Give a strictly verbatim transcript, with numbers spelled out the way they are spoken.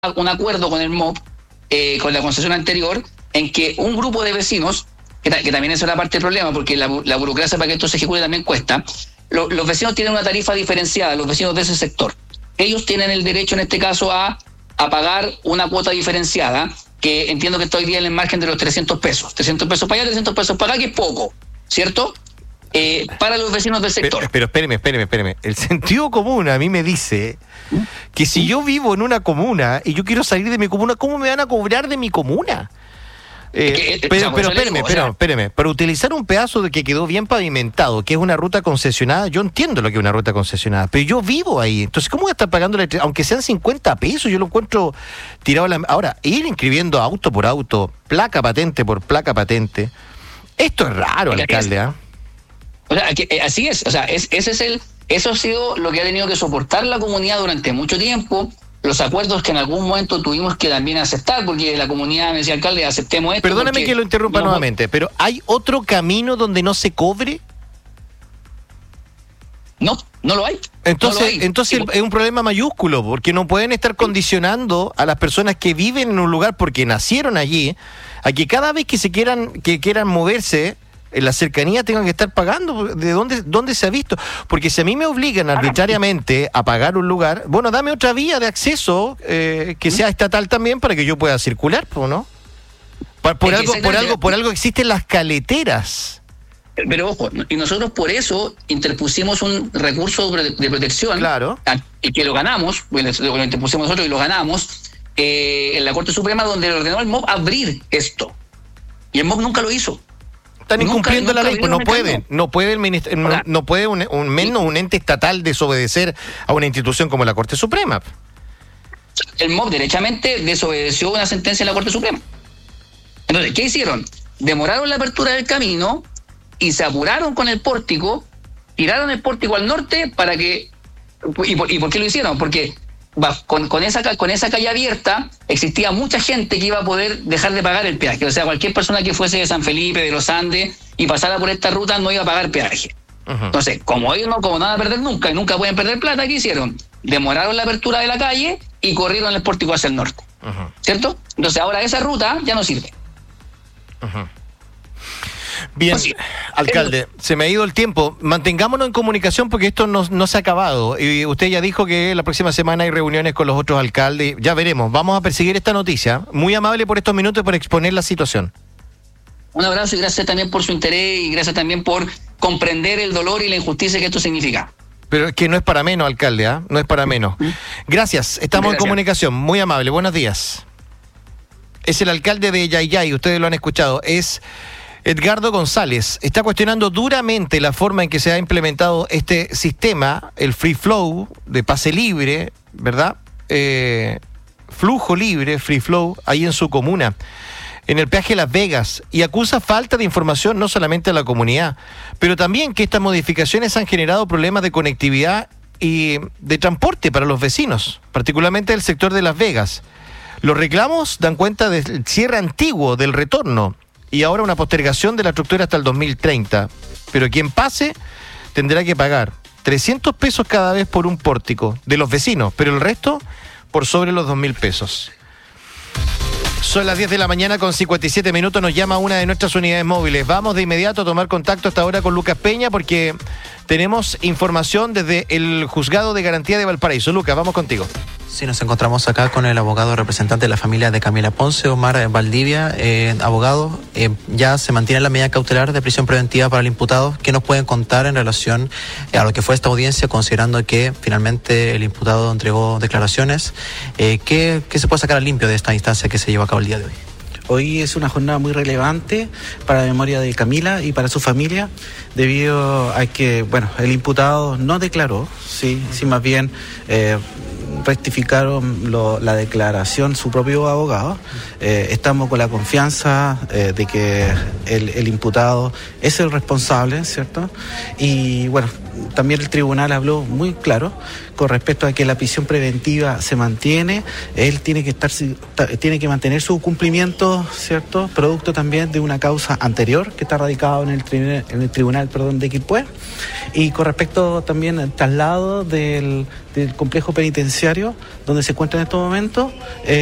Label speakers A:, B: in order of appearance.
A: un acuerdo con el M O P, eh, con la concesión anterior, en que un grupo de vecinos, que, que también esa era parte del problema, porque la, la burocracia para que esto se ejecute también cuesta, lo, los vecinos tienen una tarifa diferenciada, los vecinos de ese sector. Ellos tienen el derecho, en este caso, a, a pagar una cuota diferenciada, que entiendo que está hoy día en el margen de los trescientos pesos. trescientos pesos para allá, trescientos pesos para acá, que es poco, ¿cierto? Eh, para los vecinos del sector.
B: Pero, pero espéreme, espéreme, espéreme. El sentido común a mí me dice que si yo vivo en una comuna y yo quiero salir de mi comuna, ¿cómo me van a cobrar de mi comuna? Eh,
A: que, eh,
B: pero,
A: o sea,
B: pero espéreme,
A: digo,
B: espéreme,
A: o sea,
B: espéreme. Para utilizar un pedazo de que quedó bien pavimentado, que es una ruta concesionada, yo entiendo lo que es una ruta concesionada, pero yo vivo ahí. Entonces, ¿cómo voy a estar pagando, aunque sean cincuenta pesos? Yo lo encuentro tirado a la... Ahora, ir inscribiendo auto por auto, placa patente por placa patente, esto es raro, alcalde, ¿ah? ¿eh?
A: O sea, que, eh, así es, o sea, es, ese es el, eso ha sido lo que ha tenido que soportar la comunidad durante mucho tiempo, los acuerdos que en algún momento tuvimos que también aceptar, porque la comunidad me decía, alcalde, aceptemos esto.
B: Perdóname que lo interrumpa no, nuevamente, pero ¿hay otro camino donde no se cobre?
A: No, no lo hay.
B: Entonces,
A: no lo hay.
B: entonces
A: y,
B: es un problema mayúsculo, porque no pueden estar condicionando a las personas que viven en un lugar porque nacieron allí, a que cada vez que se quieran, que quieran moverse en la cercanía tengan que estar pagando. ¿De dónde, dónde se ha visto? Porque si a mí me obligan arbitrariamente a pagar un lugar, bueno, dame otra vía de acceso eh, que sea estatal también para que yo pueda circular, ¿no? Por, por algo, por algo, por algo existen las caleteras.
A: Pero ojo, y nosotros por eso interpusimos un recurso de protección,
B: claro,
A: y que lo ganamos, bueno, lo interpusimos nosotros y lo ganamos eh, en la Corte Suprema, donde ordenó el M O P abrir esto. Y el M O P nunca lo hizo.
B: Están incumpliendo nunca, nunca la ley, pues no pueden, no puede el ministro, no, no puede un, un menos un ente estatal desobedecer a una institución como la Corte Suprema.
A: El M O P derechamente desobedeció una sentencia de la Corte Suprema. Entonces, ¿qué hicieron? Demoraron la apertura del camino y se apuraron con el pórtico, tiraron el pórtico al norte para que... ¿Y por, y por qué lo hicieron? Porque Con, con, esa, con esa calle abierta existía mucha gente que iba a poder dejar de pagar el peaje. O sea, cualquier persona que fuese de San Felipe, de los Andes y pasara por esta ruta no iba a pagar peaje. Uh-huh. Entonces, como ellos no, como no van a perder nunca y nunca pueden perder plata, ¿qué hicieron? Demoraron la apertura de la calle y corrieron el pórtico hacia el norte. Uh-huh. ¿Cierto? Entonces ahora esa ruta ya no sirve.
B: Uh-huh. Bien, pues sí, alcalde, se me ha ido el tiempo. Mantengámonos en comunicación porque esto no, no se ha acabado. Y usted ya dijo que la próxima semana hay reuniones con los otros alcaldes. Ya veremos. Vamos a perseguir esta noticia. Muy amable por estos minutos y por exponer la situación.
A: Un abrazo y gracias también por su interés y gracias también por comprender el dolor y la injusticia que esto significa.
B: Pero es que no es para menos, alcalde, ¿eh? No es para menos. Gracias, estamos gracias. en comunicación. Muy amable, buenos días. Es el alcalde de Yayay, ustedes lo han escuchado. Es Edgardo González. Está cuestionando duramente la forma en que se ha implementado este sistema, el free flow, de pase libre, ¿verdad? Eh, flujo libre, free flow, ahí en su comuna, en el peaje Las Vegas, y acusa falta de información no solamente a la comunidad, pero también que estas modificaciones han generado problemas de conectividad y de transporte para los vecinos, particularmente del sector de Las Vegas. Los reclamos dan cuenta del cierre antiguo del retorno y ahora una postergación de la estructura hasta el dos mil treinta. Pero quien pase tendrá que pagar trescientos pesos cada vez por un pórtico de los vecinos, pero el resto por sobre los dos mil pesos. Son las diez de la mañana con cincuenta y siete minutos, nos llama una de nuestras unidades móviles. Vamos de inmediato a tomar contacto hasta ahora con Lucas Peña porque tenemos información desde el Juzgado de Garantía de Valparaíso. Lucas, vamos contigo.
C: Sí, nos encontramos acá con el abogado representante de la familia de Camila Ponce, Omar Valdivia. Eh, abogado, eh, ya se mantiene la medida cautelar de prisión preventiva para el imputado. ¿Qué nos pueden contar en relación a lo que fue esta audiencia, considerando que finalmente el imputado entregó declaraciones? Eh, ¿qué, ¿Qué se puede sacar a limpio de esta instancia que se llevó a cabo el día de hoy?
D: Hoy es una jornada muy relevante para la memoria de Camila y para su familia, debido a que, bueno, el imputado no declaró, sí, sí más bien eh, rectificaron lo, la declaración su propio abogado. Eh, estamos con la confianza eh, de que el, el imputado es el responsable, ¿cierto? Y bueno, también el tribunal habló muy claro con respecto a que la prisión preventiva se mantiene, él tiene que estar, tiene que mantener su cumplimiento, ¿cierto? Producto también de una causa anterior que está radicado en el tribunal, en el tribunal, perdón, de Quilpué, y con respecto también al traslado del, del complejo penitenciario donde se encuentra en estos momentos. Eh,